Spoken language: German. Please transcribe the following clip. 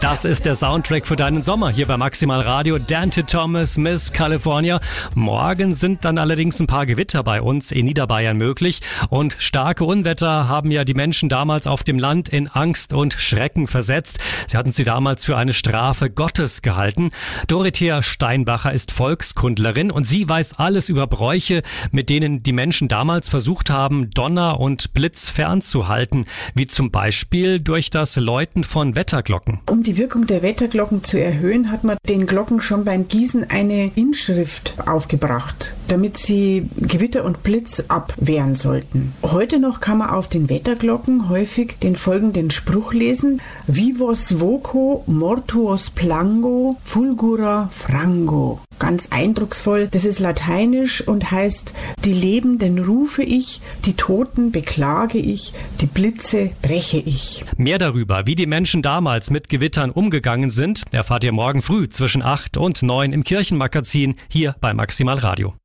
Das ist der Soundtrack für deinen Sommer hier bei Maximal Radio. Dante Thomas, Miss California. Morgen sind dann allerdings ein paar Gewitter bei uns in Niederbayern möglich. Und starke Unwetter haben ja die Menschen damals auf dem Land in Angst und Schrecken versetzt. Sie hatten sie damals für eine Strafe Gottes gehalten. Dorothea Steinbacher ist Volkskundlerin und sie weiß alles über Bräuche, mit denen die Menschen damals versucht haben, Donner und Blitz fernzuhalten. Wie zum Beispiel durch das Läuten von Wetterglocken. Um die Wirkung der Wetterglocken zu erhöhen, hat man den Glocken schon beim Gießen eine Inschrift aufgebracht, damit sie Gewitter und Blitz abwehren sollten. Heute noch kann man auf den Wetterglocken häufig den folgenden Spruch lesen: Vivos voco mortuos plango fulgura frango. Ganz eindrucksvoll. Das ist lateinisch und heißt: Die Lebenden rufe ich, die Toten beklage ich, die Blitze breche ich. Mehr darüber, wie die Menschen damals mit Gewittern umgegangen sind, erfahrt ihr morgen früh zwischen 8 und 9 im Kirchenmagazin hier bei Maximal Radio.